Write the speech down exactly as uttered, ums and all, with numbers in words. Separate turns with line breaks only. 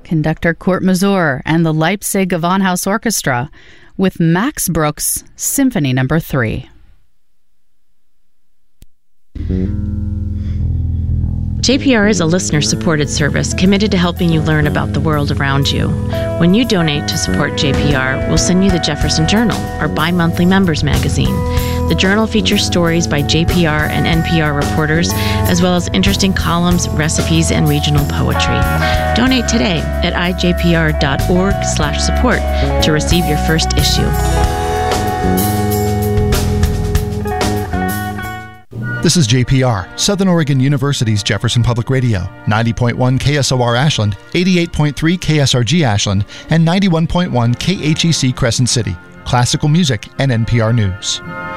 conductor Kurt Masur and the Leipzig Gewandhaus Orchestra with Max Bruch's Symphony Number three.
J P R is a listener-supported service committed to helping you learn about the world around you. When you donate to support J P R, we'll send you the Jefferson Journal, our bi-monthly members magazine. The journal features stories by J P R and N P R reporters, as well as interesting columns, recipes, and regional poetry. Donate today at i j p r dot org slash support to receive your first issue.
This is J P R, Southern Oregon University's Jefferson Public Radio, ninety point one K S O R Ashland, eighty-eight point three K S R G Ashland, and ninety-one point one K H E C Crescent City. Classical music and N P R News.